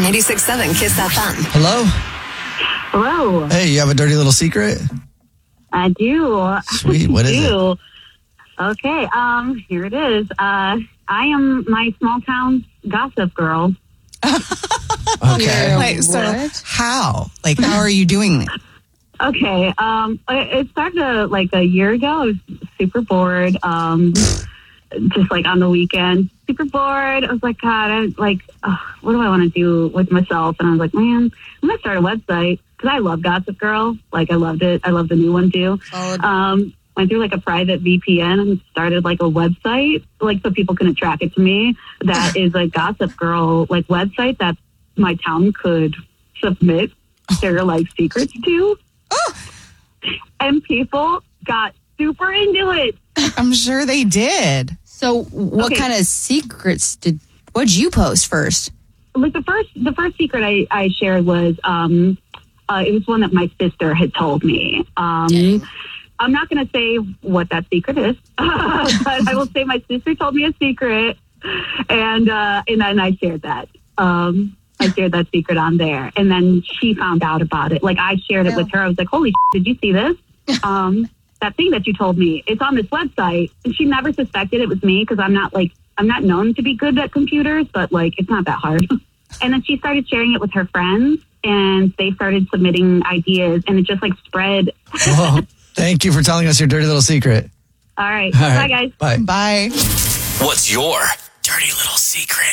96.7 Kiss FM. Hello? Hello. Hey, you have a dirty little secret? I do. Sweet. What is it? Okay. Here it is. I am my small town gossip girl. Okay. Wait, so how? Like, how are you doing it? Okay. It started like a year ago. I was super bored. Just like on the weekend, super bored. I was like, God, what do I want to do with myself? And I was like, man, I'm gonna start a website because I love Gossip Girl. Like, I loved it. I love the new one too. Went through like a private VPN and started like a website, like so people couldn't track it to me. That is a Gossip Girl like website that my town could submit their like secrets to. And people got super into it. I'm sure they did. So what kind of secrets what'd you post first? Like the first secret I shared was it was one that my sister had told me. I'm not going to say what that secret is, but I will say my sister told me a secret, and then I shared that. I shared that secret on there, and then she found out about it. Like, I shared it with her. I was like, holy shit, did you see this? That thing that you told me, it's on this website. And she never suspected it was me because I'm not known to be good at computers, but like, it's not that hard. And then she started sharing it with her friends, and they started submitting ideas, and it just like spread. Well, thank you for telling us your dirty little secret. All right. Bye, guys. Bye. Bye. What's your dirty little secret?